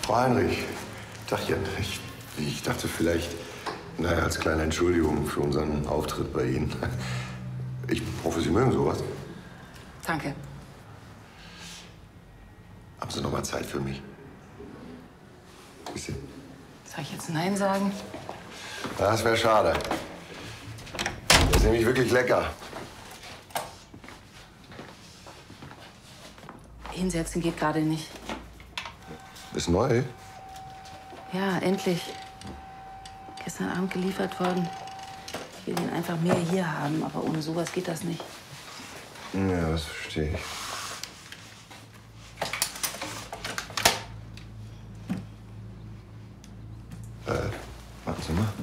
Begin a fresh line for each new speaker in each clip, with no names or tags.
Frau Heinrich, Tachchen, ich dachte vielleicht, naja, als kleine Entschuldigung für unseren Auftritt bei Ihnen. Ich hoffe, Sie mögen sowas.
Danke.
Haben Sie noch mal Zeit für mich? Bisschen.
Soll ich jetzt Nein sagen?
Das wäre schade. Das ist nämlich wirklich lecker.
Hinsetzen geht gerade nicht.
Ist neu?
Ja, endlich. Gestern Abend geliefert worden. Ich will ihn einfach mehr hier haben, aber ohne sowas geht das nicht.
Ja, das verstehe ich. Warten Sie mal.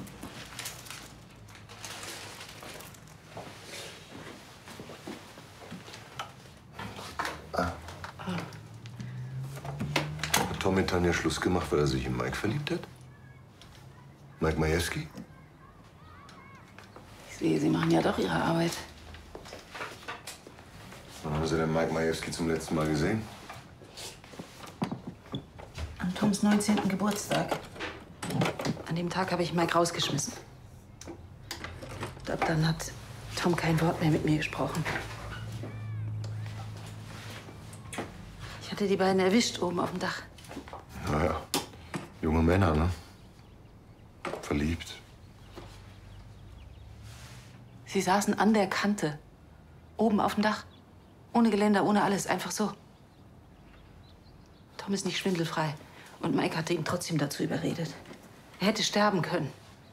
Hat Tom mit Tanja Schluss gemacht, weil er sich in Mike verliebt hat? Mike Majewski?
Ich sehe, Sie machen ja doch Ihre Arbeit.
Wann haben Sie denn Mike Majewski zum letzten Mal gesehen?
An Toms 19. Geburtstag. An dem Tag habe ich Mike rausgeschmissen. Und ab dann hat Tom kein Wort mehr mit mir gesprochen. Ich hatte die beiden erwischt oben auf dem Dach.
Naja, junge Männer, ne? Verliebt.
Sie saßen an der Kante, oben auf dem Dach. Ohne Geländer, ohne alles, einfach so. Tom ist nicht schwindelfrei. Und Mike hatte ihn trotzdem dazu überredet. Er hätte sterben können.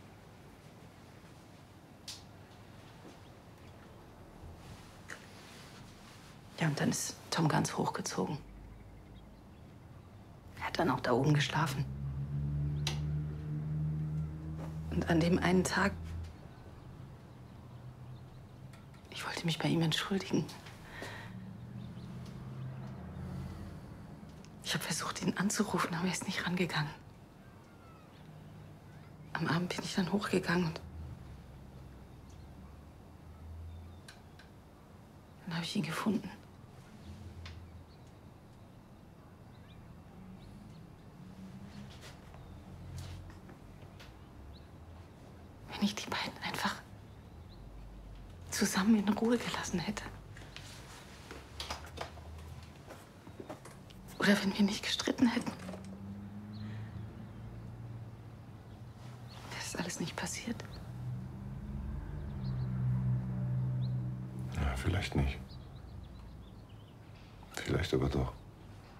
Ja, und dann ist Tom ganz hochgezogen. Er hat dann auch da oben geschlafen. Und an dem einen Tag... Ich wollte mich bei ihm entschuldigen. Ich habe versucht, ihn anzurufen, aber er ist nicht rangegangen. Am Abend bin ich dann hochgegangen und dann habe ich ihn gefunden. Wenn ich die beiden einfach zusammen in Ruhe gelassen hätte. Oder wenn wir nicht gestritten hätten. Wäre das alles nicht passiert.
Ja, vielleicht nicht. Vielleicht aber doch.